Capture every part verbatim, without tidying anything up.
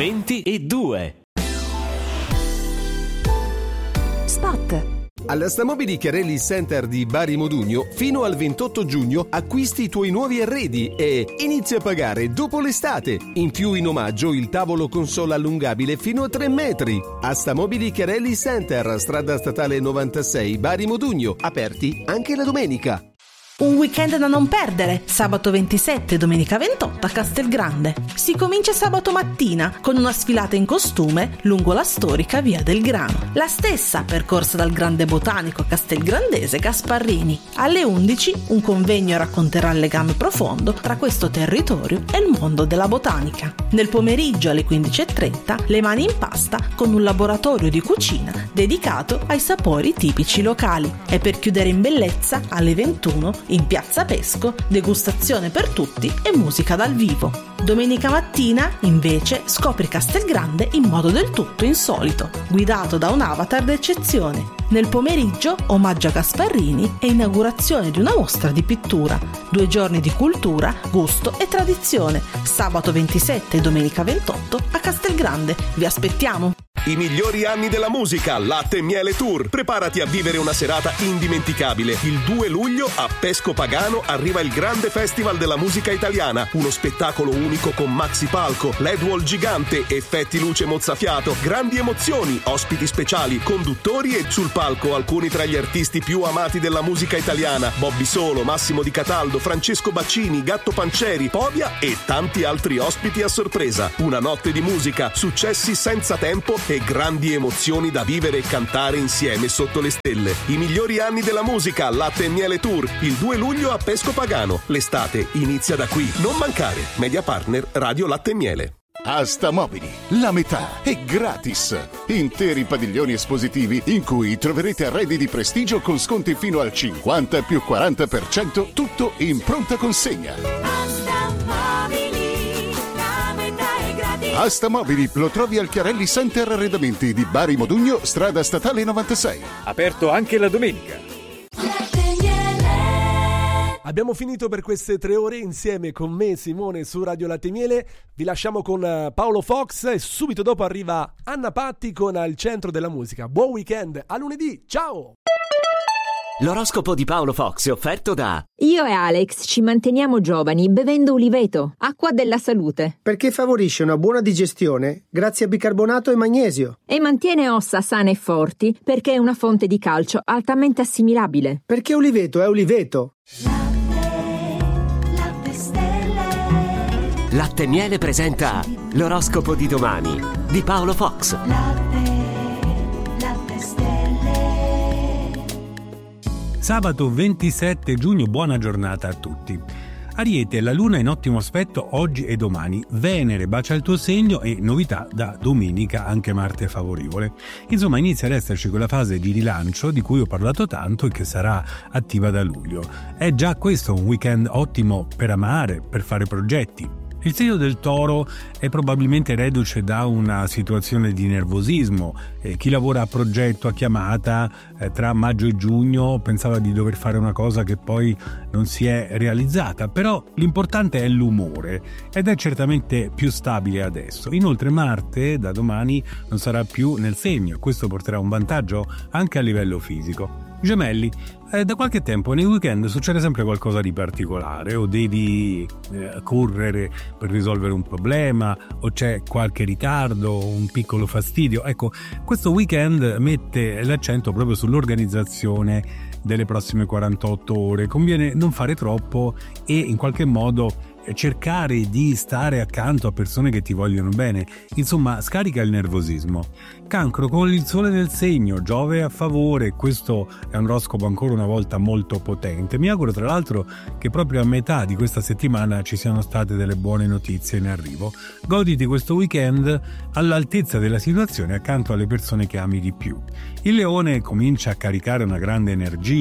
venti e due. Spot. Alla Stamobili Chiarelli Center di Bari Modugno, fino al ventotto giugno acquisti i tuoi nuovi arredi e inizia a pagare dopo l'estate. In più, in omaggio, il tavolo console allungabile fino a tre metri. A Stamobili Chiarelli Center, strada statale novantasei, Bari Modugno, aperti anche la domenica. Un weekend da non perdere, sabato ventisette e domenica ventotto a Castelgrande. Si comincia sabato mattina con una sfilata in costume lungo la storica Via del Grano. La stessa percorsa dal grande botanico castelgrandese Gasparrini. Alle undici un convegno racconterà il legame profondo tra questo territorio e il mondo della botanica. Nel pomeriggio alle quindici e trenta le mani in pasta con un laboratorio di cucina dedicato ai sapori tipici locali. E per chiudere in bellezza alle ventuno in Piazza Pesco, degustazione per tutti e musica dal vivo. Domenica mattina, invece, scopri Castelgrande in modo del tutto insolito, guidato da un avatar d'eccezione. Nel pomeriggio, omaggio a Gasparrini e inaugurazione di una mostra di pittura. Due giorni di cultura, gusto e tradizione. Sabato ventisette e domenica ventotto a Castelgrande. Vi aspettiamo! I migliori anni della musica, Latte e Miele Tour. Preparati a vivere una serata indimenticabile. Il due luglio a Pesco Pagano arriva il grande festival della musica italiana. Uno spettacolo unico con maxi palco, L E D wall gigante, effetti luce mozzafiato, grandi emozioni, ospiti speciali, conduttori e sul palco alcuni tra gli artisti più amati della musica italiana: Bobby Solo, Massimo Di Cataldo, Francesco Baccini, Gatto Pancieri, Povia e tanti altri ospiti a sorpresa. Una notte di musica, successi senza tempo e grandi emozioni da vivere e cantare insieme sotto le stelle. I migliori anni della musica, Latte e Miele Tour, il due luglio a Pesco Pagano. L'estate inizia da qui. Non mancare. Media partner Radio Latte e Miele. A Stamobili la metà è gratis. Interi padiglioni espositivi in cui troverete arredi di prestigio con sconti fino al cinquanta più quaranta per cento, tutto in pronta consegna. A Stamobili lo trovi al Chiarelli Center Arredamenti di Bari Modugno, strada statale novantasei. Aperto anche la domenica. Abbiamo finito per queste tre ore insieme con me, Simone, su Radio Latte e Miele. Vi lasciamo con Paolo Fox e subito dopo arriva Anna Patti con Al Centro della Musica. Buon weekend, a lunedì, ciao! L'oroscopo di Paolo Fox è offerto da... Io e Alex ci manteniamo giovani bevendo Uliveto, acqua della salute. Perché favorisce una buona digestione grazie a bicarbonato e magnesio. E mantiene ossa sane e forti perché è una fonte di calcio altamente assimilabile. Perché Uliveto è Uliveto. Latte e Miele presenta l'oroscopo di domani di Paolo Fox. Sabato ventisette giugno, buona giornata a tutti. Ariete, la luna è in ottimo aspetto oggi e domani. Venere bacia il tuo segno e novità da domenica, anche Marte è favorevole. Insomma, inizia ad esserci quella fase di rilancio di cui ho parlato tanto e che sarà attiva da luglio. È già questo un weekend ottimo per amare, per fare progetti. Il segno del Toro è probabilmente reduce da una situazione di nervosismo. Eh, chi lavora a progetto, a chiamata, eh, tra maggio e giugno pensava di dover fare una cosa che poi non si è realizzata, però l'importante è l'umore ed è certamente più stabile adesso. Inoltre Marte da domani non sarà più nel segno e questo porterà un vantaggio anche a livello fisico. Gemelli, eh, da qualche tempo nei weekend succede sempre qualcosa di particolare, o devi eh, correre per risolvere un problema, o c'è qualche ritardo, un piccolo fastidio. Ecco, questo weekend mette l'accento proprio sull'organizzazione delle prossime quarantotto ore. Conviene non fare troppo e in qualche modo cercare di stare accanto a persone che ti vogliono bene. Insomma, scarica il nervosismo. Cancro, con il sole nel segno, Giove a favore, questo è un oroscopo ancora una volta molto potente. Mi auguro tra l'altro che proprio a metà di questa settimana ci siano state delle buone notizie in arrivo. Goditi questo weekend all'altezza della situazione accanto alle persone che ami di più. Il Leone comincia a caricare una grande energia,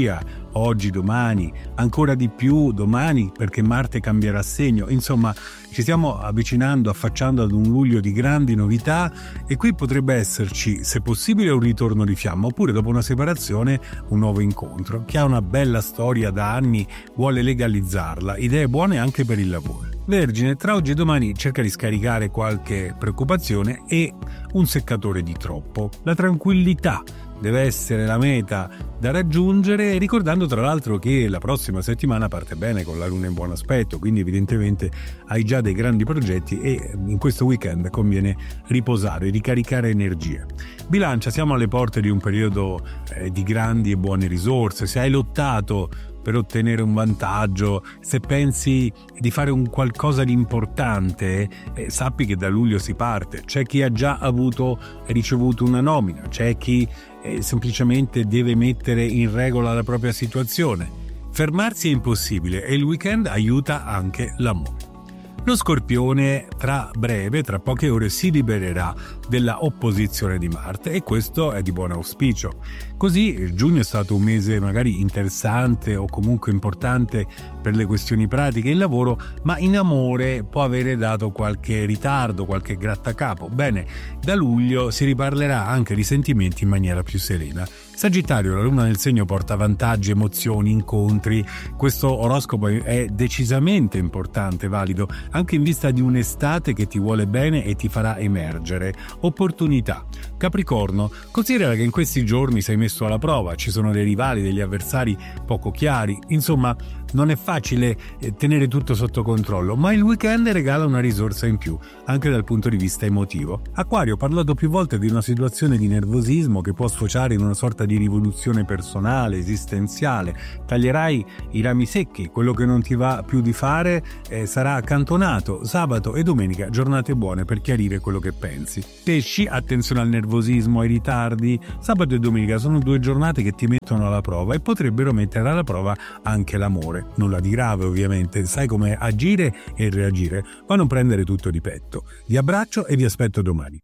oggi, domani, ancora di più domani perché Marte cambierà segno. Insomma, ci stiamo avvicinando, affacciando ad un luglio di grandi novità e qui potrebbe esserci, se possibile, un ritorno di fiamma oppure dopo una separazione un nuovo incontro. Chi ha una bella storia da anni vuole legalizzarla, idee buone anche per il lavoro. Vergine, tra oggi e domani cerca di scaricare qualche preoccupazione e un seccatore di troppo. La tranquillità deve essere la meta da raggiungere, ricordando tra l'altro che la prossima settimana parte bene con la luna in buon aspetto, quindi evidentemente hai già dei grandi progetti e in questo weekend conviene riposare, ricaricare energie. Bilancia, siamo alle porte di un periodo eh, di grandi e buone risorse. Se hai lottato per ottenere un vantaggio, se pensi di fare un qualcosa di importante, eh, sappi che da luglio si parte. C'è chi ha già avuto e ricevuto una nomina, c'è chi eh, semplicemente deve mettere in regola la propria situazione. Fermarsi è impossibile e il weekend aiuta anche l'amore. Lo Scorpione tra breve, tra poche ore, si libererà della opposizione di Marte e questo è di buon auspicio. Così giugno è stato un mese magari interessante o comunque importante per le questioni pratiche in lavoro, ma in amore può avere dato qualche ritardo, qualche grattacapo. Bene, da luglio si riparlerà anche di sentimenti in maniera più serena. Sagittario, la luna nel segno porta vantaggi, emozioni, incontri. Questo oroscopo è decisamente importante, valido anche in vista di un'estate che ti vuole bene e ti farà emergere. Opportunità. Capricorno, considera che in questi giorni sei messo alla prova, ci sono dei rivali, degli avversari poco chiari, insomma non è facile tenere tutto sotto controllo, ma il weekend regala una risorsa in più, anche dal punto di vista emotivo. Acquario, ho parlato più volte di una situazione di nervosismo che può sfociare in una sorta di rivoluzione personale, esistenziale. Taglierai i rami secchi, quello che non ti va più di fare eh, sarà accantonato. Sabato e domenica, giornate buone per chiarire quello che pensi. Pesci, attenzione al nervosismo, ai ritardi. Sabato e domenica sono due giornate che ti mettono alla prova e potrebbero mettere alla prova anche l'amore. Nulla di grave ovviamente, sai come agire e reagire, ma non prendere tutto di petto. Vi abbraccio e vi aspetto domani.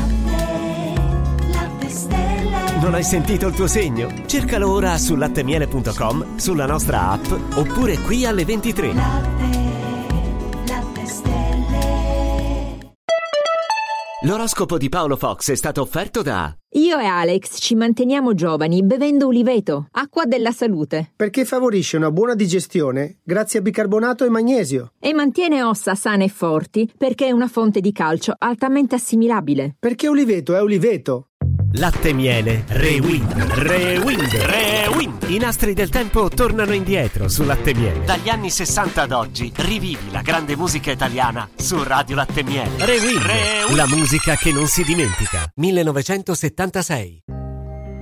Non hai sentito il tuo segno? Cercalo ora su lattemiele punto com, sulla nostra app oppure qui alle ventitré. Latte, latte stelle. L'oroscopo di Paolo Fox è stato offerto da... Io e Alex ci manteniamo giovani bevendo Uliveto, acqua della salute. Perché favorisce una buona digestione grazie a bicarbonato e magnesio. E mantiene ossa sane e forti perché è una fonte di calcio altamente assimilabile. Perché Uliveto è Uliveto. Latte Miele Rewind, Rewind, Rewind. I nastri del tempo tornano indietro su Latte Miele. Dagli anni sessanta ad oggi rivivi la grande musica italiana su Radio Latte Miele. Rewind, Rewind. La musica che non si dimentica. millenovecentosettantasei.